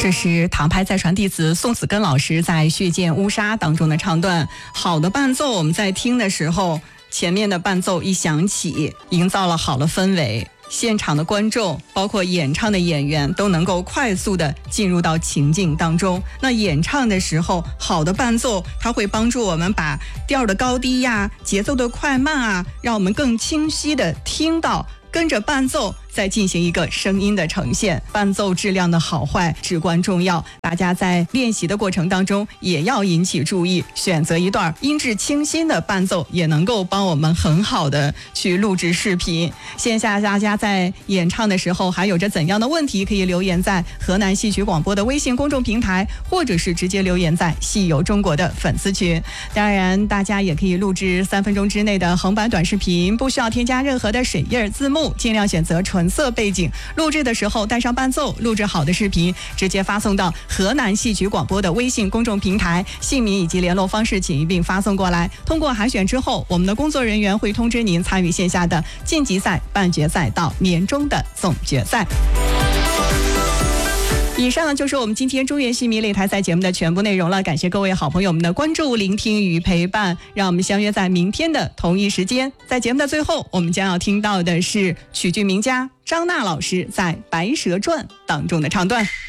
这是唐派再传弟子宋子根老师在《血溅乌纱》当中的唱段。好的伴奏，我们在听的时候，前面的伴奏一响起，营造了好的氛围，现场的观众包括演唱的演员都能够快速的进入到情境当中。那演唱的时候，好的伴奏它会帮助我们把调的高低呀、节奏的快慢啊，让我们更清晰的听到，跟着伴奏再进行一个声音的呈现。伴奏质量的好坏至关重要，大家在练习的过程当中也要引起注意，选择一段音质清新的伴奏，也能够帮我们很好的去录制视频。线下大家在演唱的时候还有着怎样的问题，可以留言在河南戏曲广播的微信公众平台，或者是直接留言在戏游中国的粉丝群。当然大家也可以录制3分钟之内的横版短视频，不需要添加任何的水印字幕，尽量选择纯色背景，录制的时候带上伴奏，录制好的视频直接发送到河南戏曲广播的微信公众平台，姓名以及联络方式请一并发送过来。通过海选之后，我们的工作人员会通知您参与线下的晋级赛、半决赛到年终的总决赛。以上呢就是我们今天中原戏迷擂台赛节目的全部内容了，感谢各位好朋友们的关注、聆听与陪伴，让我们相约在明天的同一时间。在节目的最后，我们将要听到的是曲剧名家张娜老师在《白蛇传》当中的唱段。